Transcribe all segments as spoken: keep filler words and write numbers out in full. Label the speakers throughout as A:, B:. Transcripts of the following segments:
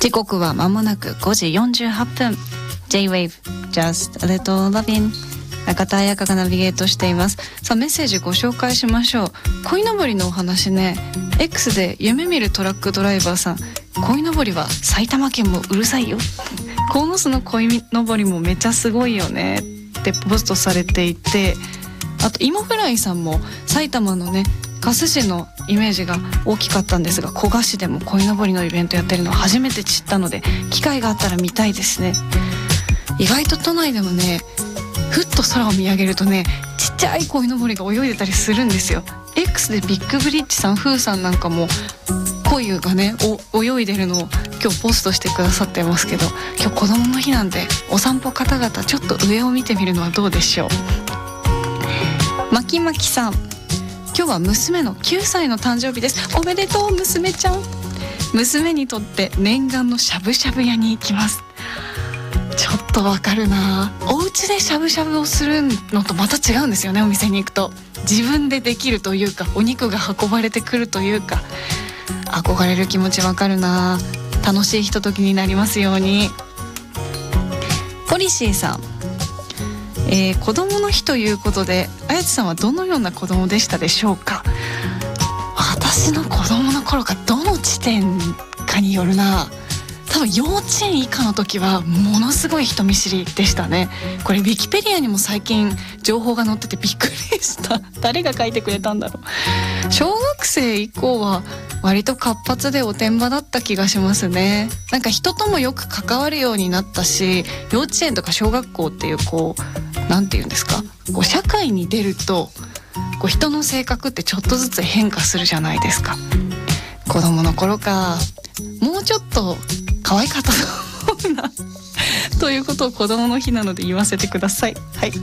A: 時刻は間もなくごじよんじゅうはっぷん。 J-Wave Just a Little Lovin'、 中田彩香がナビゲートしています。さあメッセージご紹介しましょう。鯉のぼりのお話ね、 X で夢見るトラックドライバーさん、鯉のぼりは埼玉県もうるさいよ、鴻巣の鯉のぼりもめちゃすごいよねってポストされていて、あとイモフライさんも埼玉のね春日市のイメージが大きかったんですが、古河市でも鯉のぼりのイベントやってるのを初めて知ったので、機会があったら見たいですね。意外と都内でもね、ふっと空を見上げるとね、ちっちゃい鯉のぼりが泳いでたりするんですよ。 X でビッグブリッジさん、フーさんなんかも鯉がねお泳いでるのを今日ポストしてくださってますけど、今日子供の日なんでお散歩方々ちょっと上を見てみるのはどうでしょう。まきまきさん、今日は娘のきゅうさいの誕生日です。おめでとう娘ちゃん。娘にとって念願のしゃぶしゃぶ屋に行きます。ちょっとわかるな。お家でしゃぶしゃぶをするのとまた違うんですよね。お店に行くと自分でできるというか、お肉が運ばれてくるというか、憧れる気持ちわかるな。楽しいひとときになりますように。ポリシーさん、えー、子供の日ということで、あやつさんはどのような子供でしたでしょうか。私の子供の頃かどの地点かによるな。多分幼稚園以下の時はものすごい人見知りでしたね。これウィキペディアにも最近情報が載っててびっくりした。誰が書いてくれたんだろう。小学生以降は割と活発でおてんばだった気がしますね。なんか人ともよく関わるようになったし、幼稚園とか小学校っていうこうなんていうんですか、こう社会に出るとこう人の性格ってちょっとずつ変化するじゃないですか。子供の頃か、もうちょっと可愛かったと思うなということを子供の日なので言わせてください。はい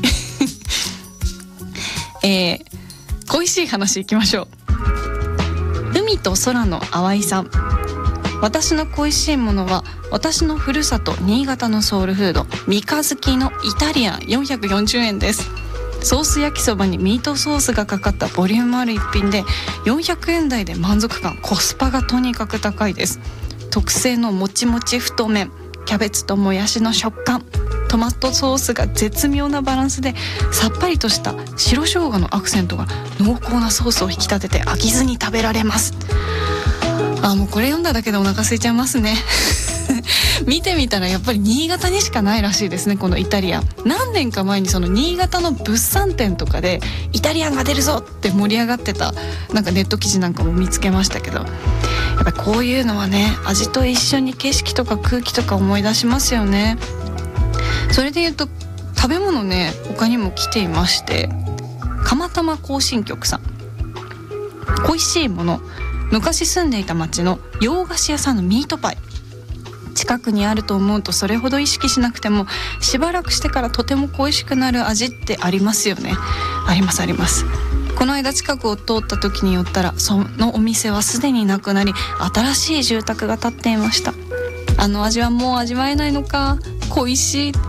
A: えー、恋しい話いきましょう。海と空の淡いさん、私の恋しいものは私のふるさと新潟のソウルフード三日月のイタリアンよんひゃくよんじゅうえんです。ソース焼きそばにミートソースがかかったボリュームある一品で、よんひゃくえん台で満足感、コスパがとにかく高いです。特製のもちもち太麺、キャベツともやしの食感、トマトソースが絶妙なバランスで、さっぱりとした白生姜のアクセントが濃厚なソースを引き立てて飽きずに食べられます。あ、もうこれ読んだだけでお腹空いちゃいますね見てみたらやっぱり新潟にしかないらしいですね、このイタリアン。何年か前にその新潟の物産展とかでイタリアンが出るぞって盛り上がってたなんかネット記事なんかも見つけましたけど、やっぱこういうのはね、味と一緒に景色とか空気とか思い出しますよね。それでいうと食べ物ね、他にも来ていまして、釜玉行進曲さん、恋しいもの、昔住んでいた町の洋菓子屋さんのミートパイ。近くにあると思うとそれほど意識しなくても、しばらくしてからとても恋しくなる味ってありますよね。ありますあります。この間近くを通った時に寄ったら、そのお店はすでになくなり、新しい住宅が建っていました。あの味はもう味わえないのか、恋しい。